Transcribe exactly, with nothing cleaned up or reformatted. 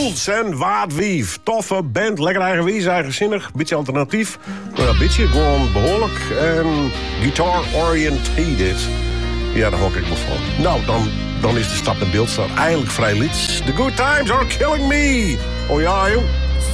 Fools en Waadwief. Toffe band, lekker eigenwijs, eigenzinnig. Beetje alternatief. Nou, een beetje, gewoon behoorlijk. En guitar-orientated. Ja, daar hok ik me van. Nou, dan, dan is de stap in beeld. Staat eigenlijk vrij lieds. The good times are killing me. Oh ja, joh.